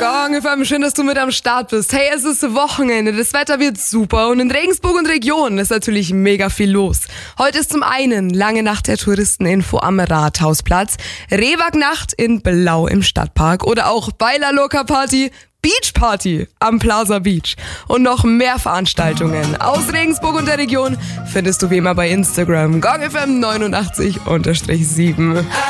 Gong FM, schön, dass du mit am Start bist. Hey, es ist Wochenende, das Wetter wird super und in Regensburg und Region ist natürlich mega viel los. Heute ist zum einen lange Nacht der Touristeninfo am Rathausplatz, Rehwagnacht in Blau im Stadtpark oder auch Bailarloka Party, Beach Party am Plaza Beach. Und noch mehr Veranstaltungen aus Regensburg und der Region findest du wie immer bei Instagram, GongFM 89_7.